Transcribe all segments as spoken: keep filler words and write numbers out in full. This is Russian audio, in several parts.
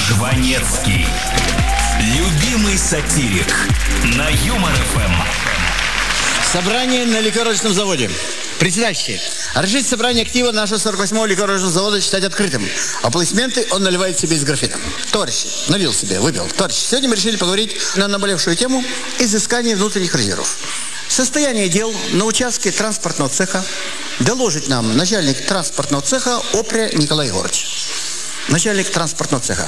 Жванецкий. Любимый сатирик на Юмор эф эм. Собрание на ликеровочном заводе. Председатель, разрешите собрание актива нашего сорок восьмого ликеровочного завода считать открытым. Аплодисменты он наливает себе из графина. Товарищи, налил себе, выпил. Товарищи, сегодня мы решили поговорить на наболевшую тему изыскания внутренних резервов. Состояние дел на участке транспортного цеха доложит нам начальник транспортного цеха Опря Николай Егорович. Начальник транспортного цеха.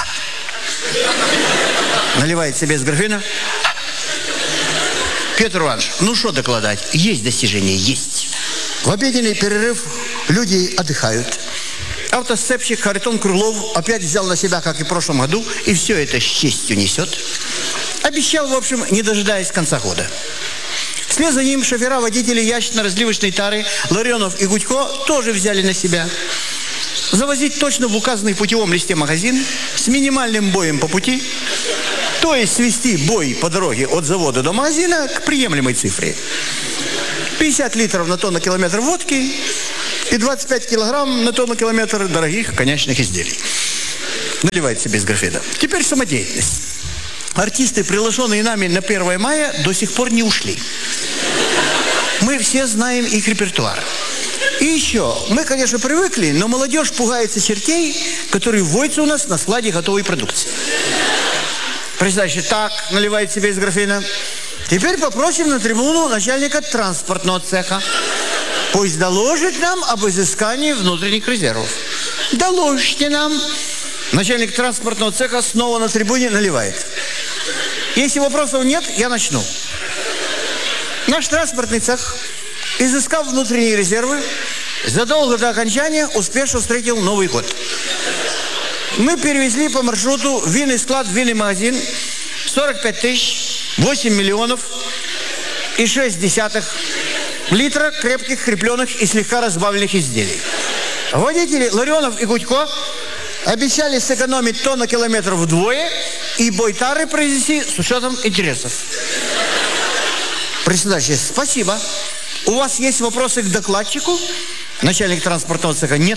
Наливает себе из графина. Петр Иванович, ну что докладать? Есть достижения, есть. В обеденный перерыв люди отдыхают. Автосцепщик Харитон Крылов опять взял на себя, как и в прошлом году, и все это с честью несет. Обещал, в общем, не дожидаясь конца года. Вслед за ним шофера, водители ящично-разливочной тары Ларионов и Гудько тоже взяли на себя завозить точно в указанный в путевом листе магазин с минимальным боем по пути, то есть свести бой по дороге от завода до магазина к приемлемой цифре. пятьдесят литров на тонну километр водки и двадцать пять килограмм на тонну километр дорогих коньячных изделий. Наливает себе из графина. Теперь самодеятельность. Артисты, приглашенные нами на первое мая, до сих пор не ушли. Мы все знаем их репертуар. И еще, мы, конечно, привыкли, но молодежь пугается чертей, которые вводятся у нас на складе готовой продукции. Председатель, так, наливает себе из графина. Теперь попросим на трибуну начальника транспортного цеха. Пусть доложит нам об изыскании внутренних резервов. Доложите нам. Начальник транспортного цеха снова на трибуне наливает. Если вопросов нет, я начну. Наш транспортный цех, изыскав внутренние резервы, задолго до окончания успешно встретил Новый год. Мы перевезли по маршруту винный склад, винный магазин сорок пять тысяч, восемь миллионов и шесть десятых литра крепких, крепленных и слегка разбавленных изделий. Водители Ларионов и Гудько обещали сэкономить тонну километров вдвое и бой тары произвести с учетом интересов. Председатель, спасибо. У вас есть вопросы к докладчику? Начальник транспортного цеха, нет.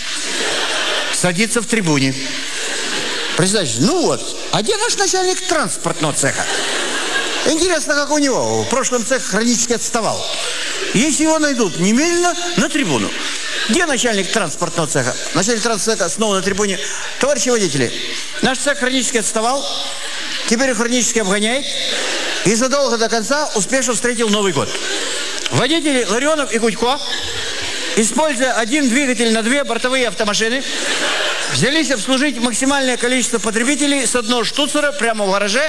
Садится в трибуне. Председатель, ну вот, а где наш начальник транспортного цеха? Интересно, как у него. В прошлом цех хронически отставал. Если его найдут, немедленно на трибуну. Где начальник транспортного цеха? Начальник транспортного цеха снова на трибуне. Товарищи водители, наш цех хронически отставал, теперь хронически обгоняет и задолго до конца успешно встретил Новый год. Водители Ларионов и Гудько, используя один двигатель на две бортовые автомашины, взялись обслужить максимальное количество потребителей с одного штуцера прямо в гараже,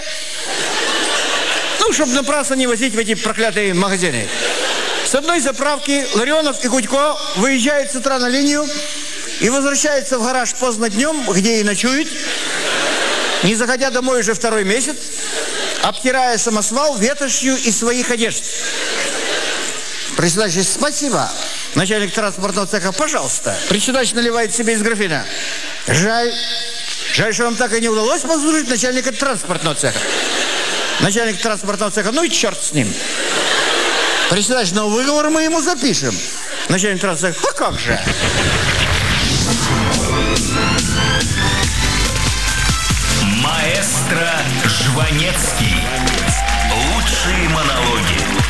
ну, чтобы напрасно не возить в эти проклятые магазины. С одной заправки Ларионов и Гудько выезжают с утра на линию и возвращаются в гараж поздно днем, где и ночуют, не заходя домой уже второй месяц, обтирая самосвал ветошью из своих одежд. Председатель, спасибо. Начальник транспортного цеха, пожалуйста. Председатель наливает себе из графина. Жаль. Жаль, что вам так и не удалось послужить начальника транспортного цеха. Начальник транспортного цеха, ну и черт с ним. Председатель, но выговор мы ему запишем. Начальник транспортного цеха, а как же? Маэстро Жванецкий. Лучшие монологи.